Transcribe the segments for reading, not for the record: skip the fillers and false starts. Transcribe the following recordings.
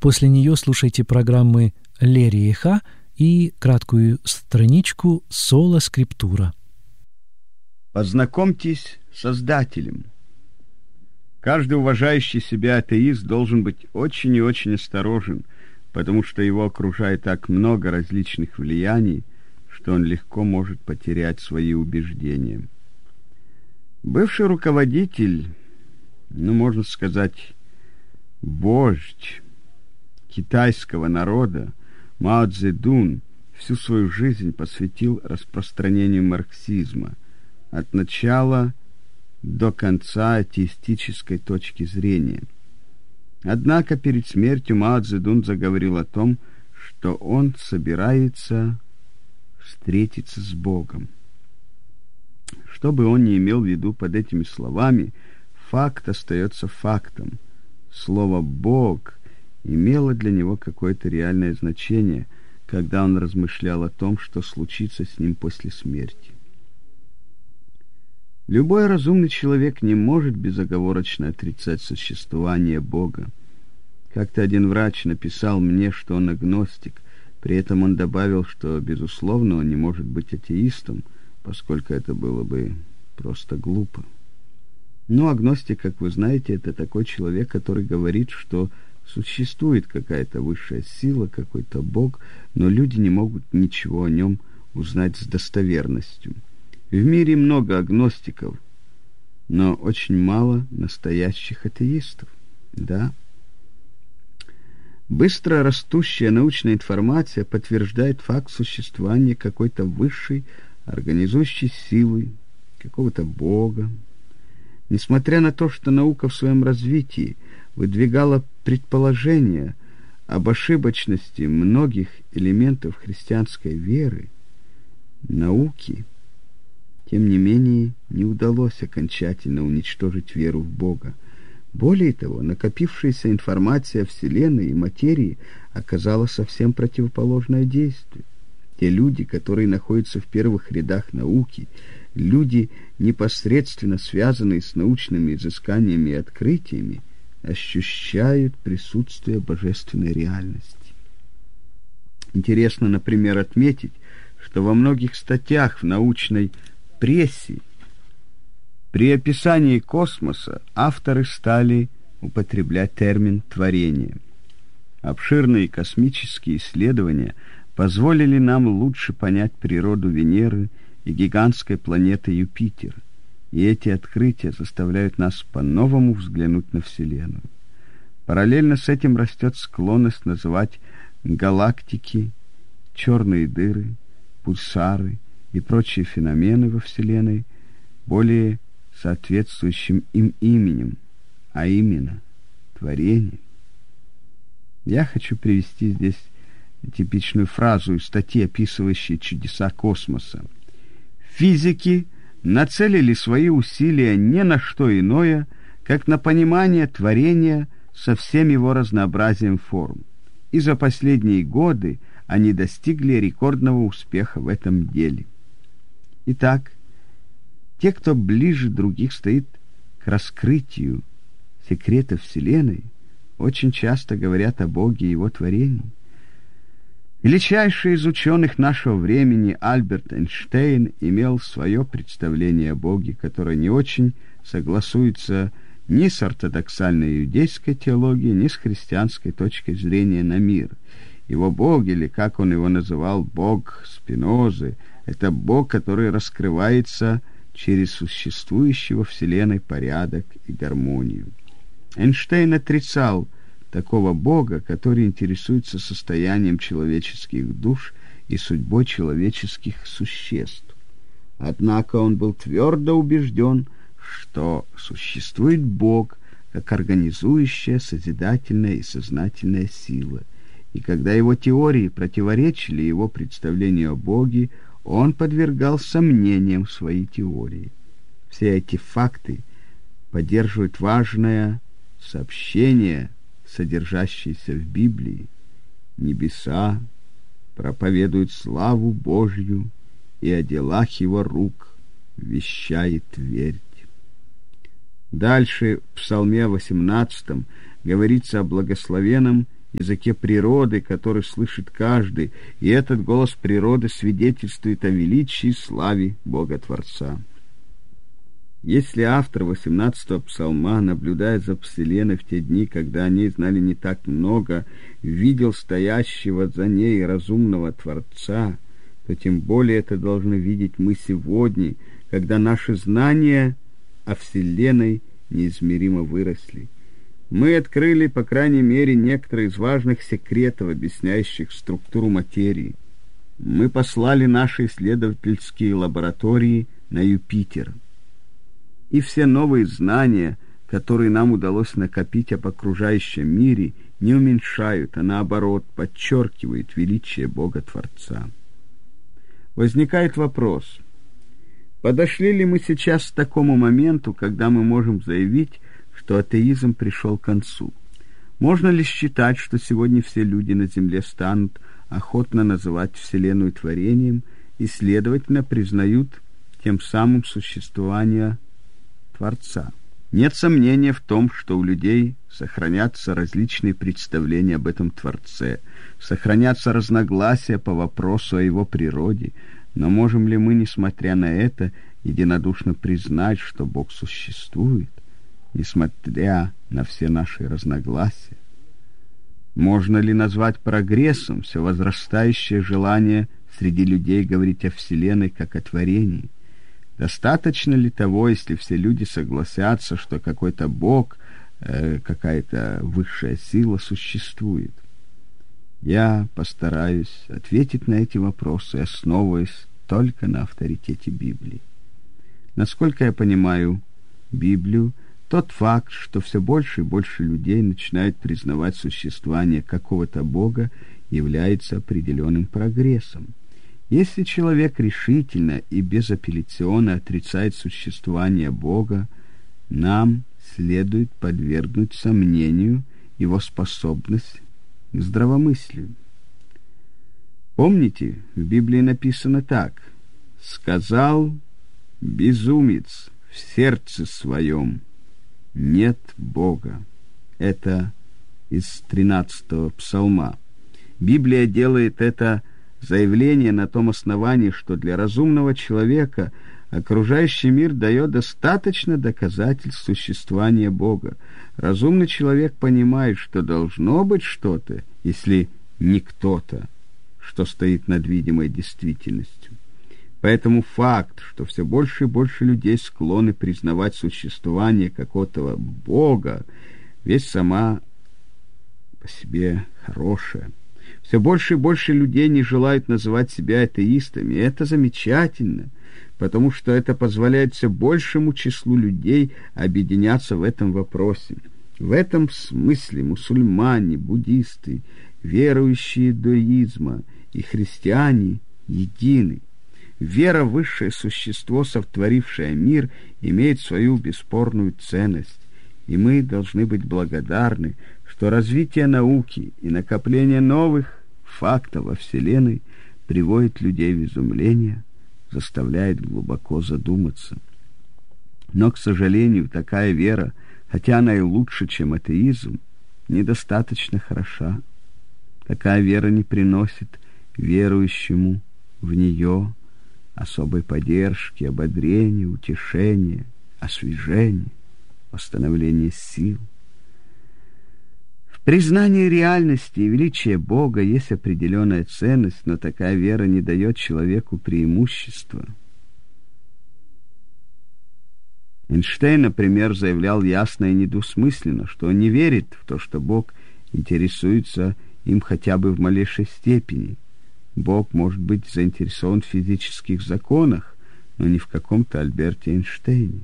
После нее слушайте программы «Лерия Ха» и краткую страничку «Соло Скриптура». Познакомьтесь с Создателем. Каждый уважающий себя атеист должен быть очень и очень осторожен, потому что его окружает так много различных влияний, что он легко может потерять свои убеждения. Бывший руководитель, можно сказать, вождь китайского народа Мао Цзэдун всю свою жизнь посвятил распространению марксизма от начала до конца атеистической точки зрения. Однако перед смертью Мао Цзэдун заговорил о том, что он собирается встретиться с Богом. Что бы он ни имел в виду под этими словами, факт остается фактом. Слово «Бог» имело для него какое-то реальное значение, когда он размышлял о том, что случится с ним после смерти. Любой разумный человек не может безоговорочно отрицать существование Бога. Как-то один врач написал мне, что он агностик, при этом он добавил, что, безусловно, он не может быть атеистом, поскольку это было бы просто глупо. Но агностик, как вы знаете, это такой человек, который говорит, что существует какая-то высшая сила, какой-то Бог, но люди не могут ничего о нем узнать с достоверностью. В мире много агностиков, но очень мало настоящих атеистов. Да. Быстро растущая научная информация подтверждает факт существования какой-то высшей организующей силы, какого-то Бога. Несмотря на то, что наука в своем развитии выдвигала предположения об ошибочности многих элементов христианской веры, науке, тем не менее, не удалось окончательно уничтожить веру в Бога. Более того, накопившаяся информация о Вселенной и материи оказала совсем противоположное действие. Те люди, которые находятся в первых рядах науки, люди, непосредственно связанные с научными изысканиями и открытиями, ощущают присутствие божественной реальности. Интересно, например, отметить, что во многих статьях в научной прессе при описании космоса авторы стали употреблять термин «творение». Обширные космические исследования позволили нам лучше понять природу Венеры и гигантской планеты Юпитер, и эти открытия заставляют нас по-новому взглянуть на Вселенную. Параллельно с этим растет склонность называть галактики, черные дыры, пульсары и прочие феномены во Вселенной более соответствующим им именем, а именно творение. Я хочу привести здесь типичную фразу из статьи, описывающей чудеса космоса. Физики нацелили свои усилия не на что иное, как на понимание творения со всем его разнообразием форм. И за последние годы они достигли рекордного успеха в этом деле. Итак, те, кто ближе других стоит к раскрытию секретов Вселенной, очень часто говорят о Боге и Его творении. Величайший из ученых нашего времени Альберт Эйнштейн имел свое представление о Боге, которое не очень согласуется ни с ортодоксальной иудейской теологией, ни с христианской точкой зрения на мир. Его Бог, или как он его называл, Бог Спинозы, это Бог, который раскрывается через существующий во Вселенной порядок и гармонию. Эйнштейн отрицал такого Бога, который интересуется состоянием человеческих душ и судьбой человеческих существ. Однако он был твердо убежден, что существует Бог как организующая, созидательная и сознательная сила. И когда его теории противоречили его представлению о Боге, он подвергал сомнениям свои теории. Все эти факты поддерживают важное сообщение, содержащееся в Библии. Небеса проповедуют славу Божью, и о делах его рук вещает твердь. Дальше в Псалме 18 говорится о благословенном языке природы, который слышит каждый, и этот голос природы свидетельствует о величии и славе Бога-Творца. Если автор 18-го псалма, наблюдая за вселенной в те дни, когда о ней знали не так много, видел стоящего за ней разумного Творца, то тем более это должны видеть мы сегодня, когда наши знания о вселенной неизмеримо выросли. Мы открыли, по крайней мере, некоторые из важных секретов, объясняющих структуру материи. Мы послали наши исследовательские лаборатории на Юпитер. И все новые знания, которые нам удалось накопить об окружающем мире, не уменьшают, а наоборот подчеркивают величие Бога-Творца. Возникает вопрос: подошли ли мы сейчас к такому моменту, когда мы можем заявить, что атеизм пришел к концу? Можно ли считать, что сегодня все люди на Земле станут охотно называть Вселенную творением и, следовательно, признают тем самым существование Творца? Нет сомнения в том, что у людей сохранятся различные представления об этом Творце, сохранятся разногласия по вопросу о его природе, но можем ли мы, несмотря на это, единодушно признать, что Бог существует, несмотря на все наши разногласия? Можно ли назвать прогрессом все возрастающее желание среди людей говорить о Вселенной как о творении? Достаточно ли того, если все люди согласятся, что какой-то Бог, какая-то высшая сила существует? Я постараюсь ответить на эти вопросы, основываясь только на авторитете Библии. Насколько я понимаю Библию, тот факт, что все больше и больше людей начинают признавать существование какого-то Бога, является определенным прогрессом. Если человек решительно и безапелляционно отрицает существование Бога, нам следует подвергнуть сомнению его способность к здравомыслию. Помните, в Библии написано так: «Сказал безумец в сердце своем: нет Бога». Это из 13-го псалма. Библия делает это заявление на том основании, что для разумного человека окружающий мир дает достаточно доказательств существования Бога. Разумный человек понимает, что должно быть что-то, если не кто-то, что стоит над видимой действительностью. Поэтому факт, что все больше и больше людей склонны признавать существование какого-то Бога, вещь сама по себе хорошая. Все больше и больше людей не желают называть себя атеистами. И это замечательно, потому что это позволяет все большему числу людей объединяться в этом вопросе. В этом смысле мусульмане, буддисты, верующие иудаизма и христиане едины. Вера в высшее существо, сотворившее мир, имеет свою бесспорную ценность, и мы должны быть благодарны, что развитие науки и накопление новых фактов о Вселенной приводит людей в изумление, заставляет глубоко задуматься. Но, к сожалению, такая вера, хотя она и лучше, чем атеизм, недостаточно хороша. Такая вера не приносит верующему в нее особой поддержки, ободрения, утешения, освежения, восстановления сил. В признании реальности и величия Бога есть определенная ценность, но такая вера не дает человеку преимущества. Эйнштейн, например, заявлял ясно и недвусмысленно, что он не верит в то, что Бог интересуется им хотя бы в малейшей степени. Бог может быть заинтересован в физических законах, но не в каком-то Альберте Эйнштейне.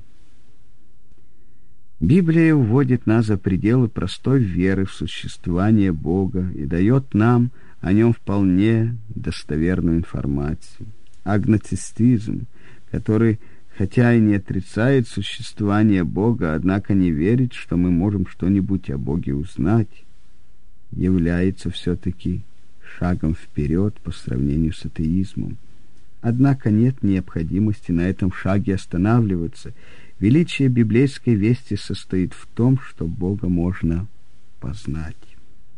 Библия уводит нас за пределы простой веры в существование Бога и дает нам о нем вполне достоверную информацию. Агностицизм, который, хотя и не отрицает существование Бога, однако не верит, что мы можем что-нибудь о Боге узнать, является все-таки шагом вперед по сравнению с атеизмом. Однако нет необходимости на этом шаге останавливаться. Величие библейской вести состоит в том, что Бога можно познать.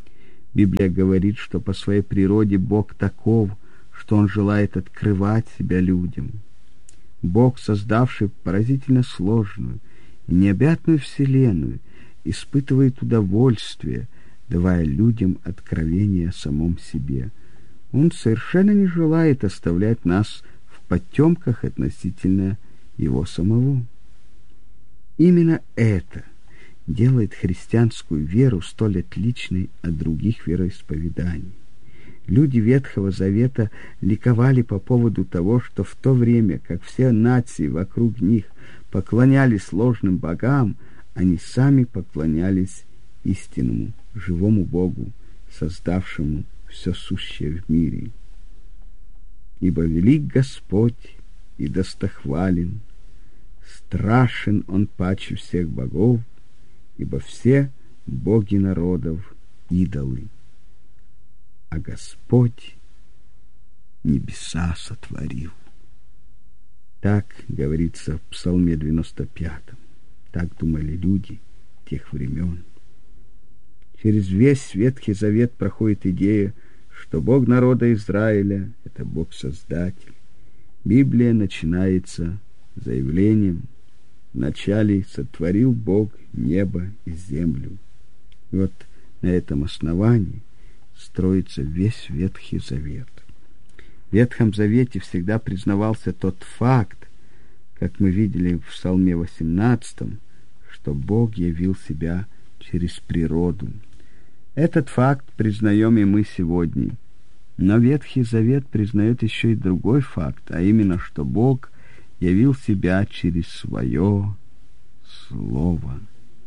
Библия говорит, что по своей природе Бог таков, что Он желает открывать себя людям. Бог, создавший поразительно сложную и необъятную вселенную, испытывает удовольствие, давая людям откровение о самом себе. Он совершенно не желает оставлять нас в потемках относительно Его самого. Именно это делает христианскую веру столь отличной от других вероисповеданий. Люди Ветхого Завета ликовали по поводу того, что в то время, как все нации вокруг них поклонялись ложным богам, они сами поклонялись истинному, живому Богу, создавшему все сущее в мире. Ибо велик Господь и достохвален, страшен Он паче всех богов, ибо все боги народов идолы, а Господь небеса сотворил. Так говорится в Псалме 95. Так думали люди тех времен. Через весь Ветхий Завет проходит идея, что Бог народа Израиля — это Бог-Создатель. Библия начинается заявлением: «Вначале сотворил Бог небо и землю». И вот на этом основании строится весь Ветхий Завет. В Ветхом Завете всегда признавался тот факт, как мы видели в Псалме 18, что Бог явил себя через природу. Этот факт признаем и мы сегодня. Но Ветхий Завет признает еще и другой факт, а именно, что Бог явил себя через свое Слово.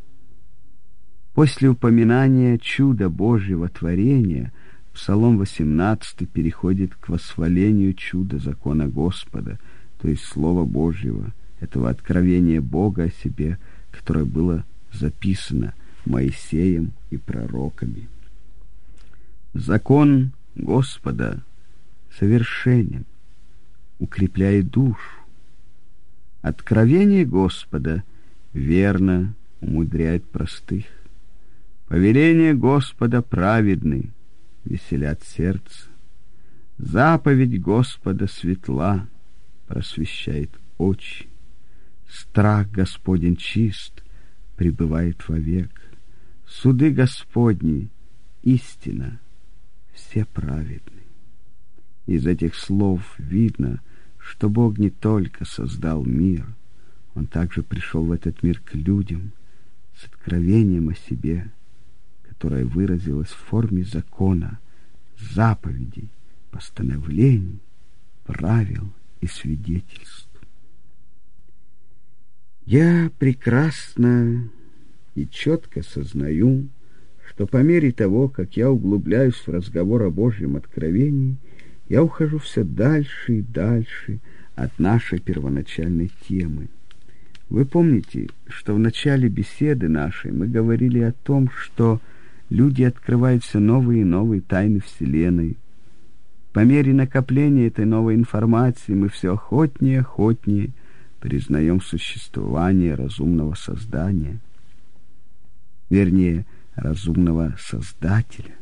После упоминания чуда Божьего творения Псалом 18 переходит к восхвалению чуда закона Господа, то есть Слова Божьего, этого откровения Бога о себе, которое было записано Моисеем и пророками. Закон Господа совершенен, укрепляет душу. Откровение Господа верно умудряет простых. Повеления Господа праведны, веселят сердце. Заповедь Господа светла, просвещает очи. Страх Господень чист, пребывает вовек. Суды Господни истина, все праведны. Из этих слов видно, что Бог не только создал мир, Он также пришел в этот мир к людям с откровением о себе, которое выразилось в форме закона, заповедей, постановлений, правил и свидетельств. Я прекрасно и четко сознаю, что по мере того, как я углубляюсь в разговор о Божьем откровении, я ухожу все дальше и дальше от нашей первоначальной темы. Вы помните, что в начале беседы нашей мы говорили о том, что люди открывают все новые и новые тайны Вселенной. По мере накопления этой новой информации мы все охотнее и охотнее признаем существование разумного создания, вернее, разумного Создателя.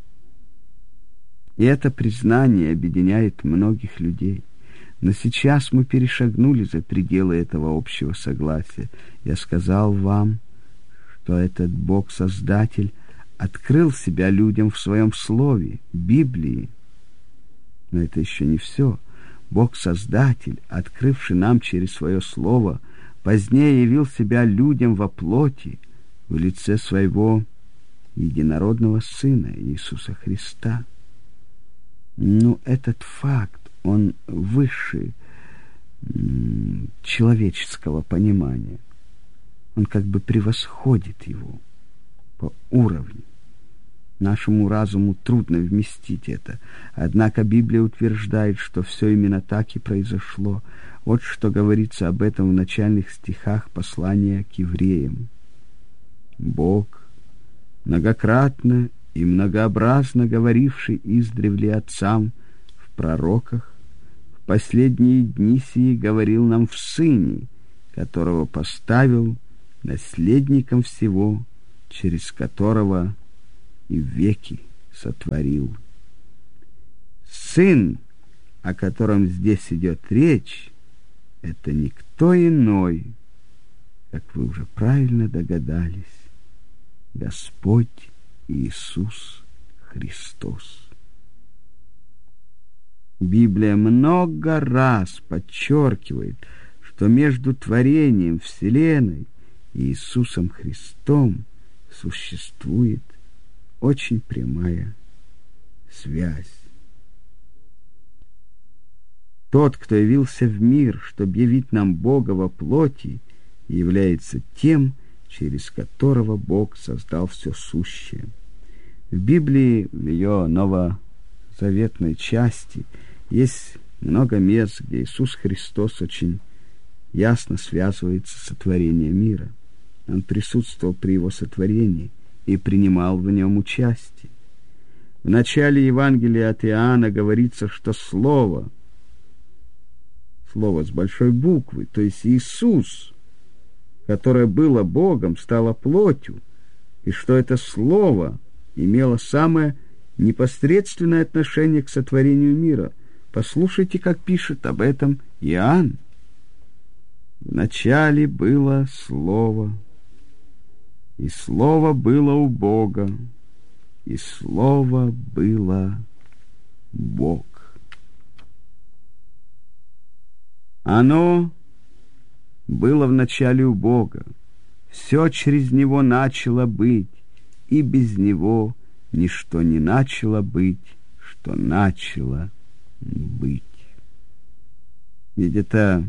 И это признание объединяет многих людей. Но сейчас мы перешагнули за пределы этого общего согласия. Я сказал вам, что этот Бог-Создатель открыл себя людям в своем Слове, Библии. Но это еще не все. Бог-Создатель, открывший нам через свое Слово, позднее явил себя людям во плоти в лице своего единородного Сына Иисуса Христа. Но этот факт, он выше человеческого понимания. Он как бы превосходит его по уровню. Нашему разуму трудно вместить это. Однако Библия утверждает, что все именно так и произошло. Вот что говорится об этом в начальных стихах послания к евреям. Бог, многократно и многообразно говоривший издревле отцам в пророках, в последние дни сии говорил нам в Сыне, которого поставил наследником всего, через которого и в веки сотворил. Сын, о котором здесь идет речь, это никто иной, как вы уже правильно догадались, Господь Иисус Христос. Библия много раз подчеркивает, что между творением Вселенной и Иисусом Христом существует очень прямая связь. Тот, кто явился в мир, чтобы явить нам Бога во плоти, является тем, через которого Бог создал все сущее. В Библии, в ее новозаветной части, есть много мест, где Иисус Христос очень ясно связывается с сотворением мира. Он присутствовал при его сотворении и принимал в нем участие. В начале Евангелия от Иоанна говорится, что Слово с большой буквы, то есть Иисус, которое было Богом, стало плотью, и что это Слово имело самое непосредственное отношение к сотворению мира. Послушайте, как пишет об этом Иоанн. «Вначале было Слово, и Слово было у Бога, и Слово было Бог. Оно было вначале у Бога, все через Него начало быть, и без Него ничто не начало быть, что начало быть». Ведь это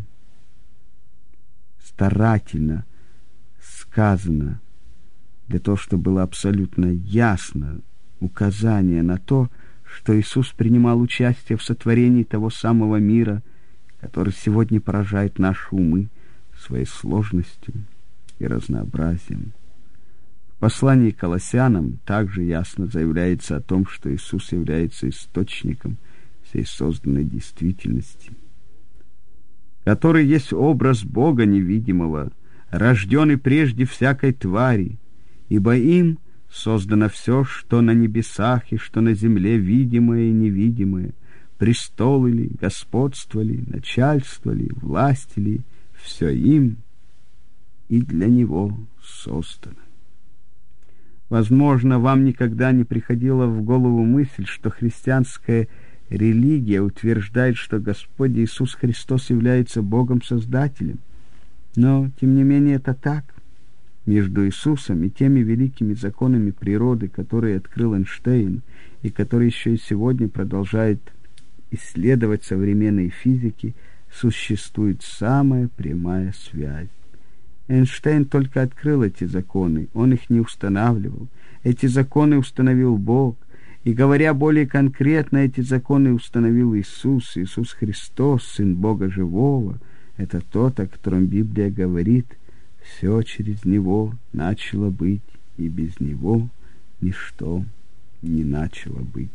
старательно сказано для того, чтобы было абсолютно ясно указание на то, что Иисус принимал участие в сотворении того самого мира, который сегодня поражает наши умы своей сложностью и разнообразием. В послании к Колоссянам также ясно заявляется о том, что Иисус является источником всей созданной действительности, который есть образ Бога невидимого, рожденный прежде всякой твари, ибо им создано все, что на небесах и что на земле, видимое и невидимое, престолы ли, господство ли, начальство ли, власти ли, все им и для Него создано. Возможно, вам никогда не приходила в голову мысль, что христианская религия утверждает, что Господь Иисус Христос является Богом-Создателем. Но, тем не менее, это так. Между Иисусом и теми великими законами природы, которые открыл Эйнштейн, и которые еще и сегодня продолжают исследовать современные физики, существует самая прямая связь. Эйнштейн только открыл эти законы, он их не устанавливал. Эти законы установил Бог. И, говоря более конкретно, эти законы установил Иисус, Иисус Христос, Сын Бога Живого. Это тот, о котором Библия говорит: все через Него начало быть, и без Него ничто не начало быть.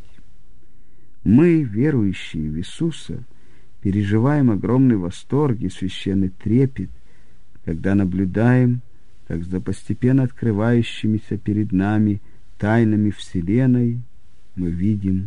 Мы, верующие в Иисуса, переживаем огромный восторг и священный трепет, когда наблюдаем, как за постепенно открывающимися перед нами тайнами Вселенной мы видим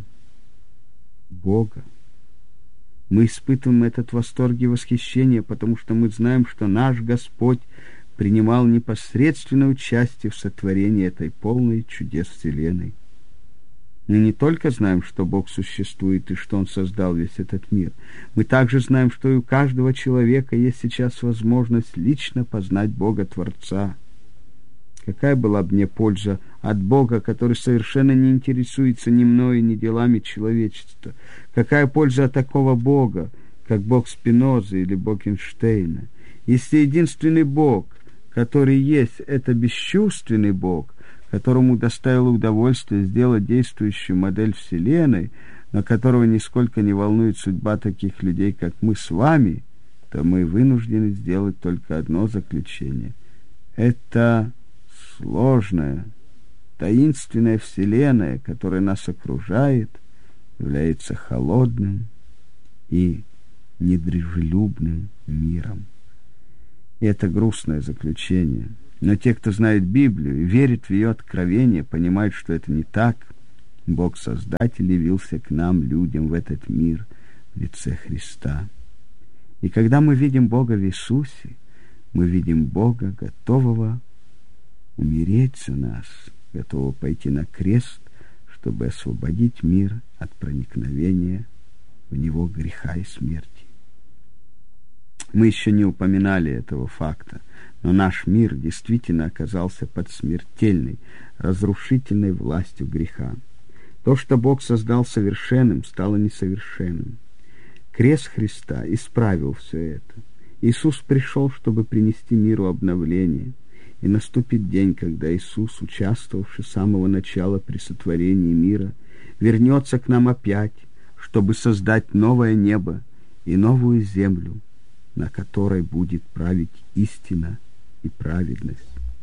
Бога. Мы испытываем этот восторг и восхищение, потому что мы знаем, что наш Господь принимал непосредственное участие в сотворении этой полной чудес Вселенной. Мы не только знаем, что Бог существует и что Он создал весь этот мир, мы также знаем, что и у каждого человека есть сейчас возможность лично познать Бога Творца. Какая была бы мне польза от Бога, который совершенно не интересуется ни мною, ни делами человечества? Какая польза от такого Бога, как Бог Спинозы или Бог Эйнштейна? Если единственный Бог, который есть, это бесчувственный Бог, которому доставило удовольствие сделать действующую модель Вселенной, но которого нисколько не волнует судьба таких людей, как мы с вами, то мы вынуждены сделать только одно заключение. Это сложная, таинственная Вселенная, которая нас окружает, является холодным и недружелюбным миром. И это грустное заключение. Но те, кто знает Библию и верит в ее откровение, понимают, что это не так. Бог-Создатель явился к нам, людям, в этот мир в лице Христа. И когда мы видим Бога в Иисусе, мы видим Бога, готового умереть за нас, готового пойти на крест, чтобы освободить мир от проникновения в него греха и смерти. Мы еще не упоминали этого факта, но наш мир действительно оказался под смертельной, разрушительной властью греха. То, что Бог создал совершенным, стало несовершенным. Крест Христа исправил все это. Иисус пришел, чтобы принести миру обновление. И наступит день, когда Иисус, участвовавший с самого начала при сотворении мира, вернется к нам опять, чтобы создать новое небо и новую землю, на которой будет править истина и праведность.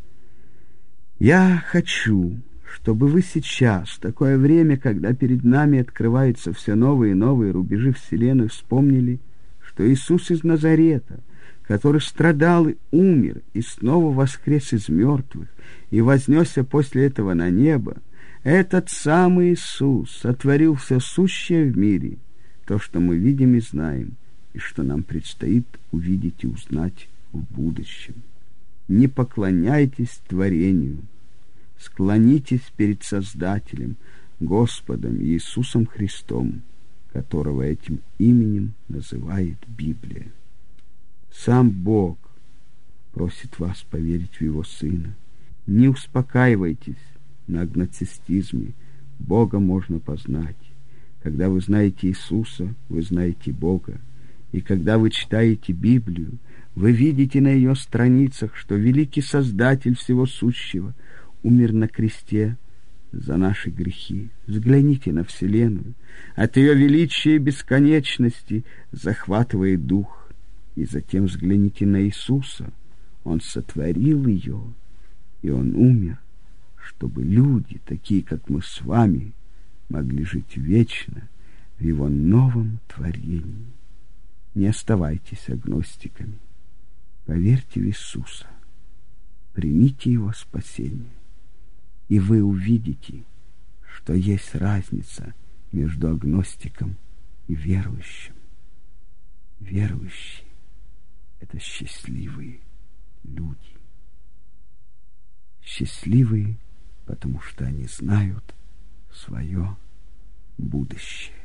Я хочу, чтобы вы сейчас, в такое время, когда перед нами открываются все новые и новые рубежи Вселенной, вспомнили, что Иисус из Назарета, который страдал и умер, и снова воскрес из мертвых, и вознесся после этого на небо, этот самый Иисус сотворил все сущее в мире, то, что мы видим и знаем, и что нам предстоит увидеть и узнать в будущем. Не поклоняйтесь творению, склонитесь перед Создателем, Господом Иисусом Христом, которого этим именем называет Библия. Сам Бог просит вас поверить в Его Сына. Не успокаивайтесь на агностицизме. Бога можно познать. Когда вы знаете Иисуса, вы знаете Бога. И когда вы читаете Библию, вы видите на ее страницах, что великий Создатель всего сущего умер на кресте за наши грехи. Взгляните на Вселенную. От ее величия и бесконечности захватывает дух. И затем взгляните на Иисуса. Он сотворил ее, и Он умер, чтобы люди, такие как мы с вами, могли жить вечно в Его новом творении. Не оставайтесь агностиками. Поверьте в Иисуса. Примите Его спасение. И вы увидите, что есть разница между агностиком и верующим. Верующие — это счастливые люди. Счастливые, потому что они знают свое будущее.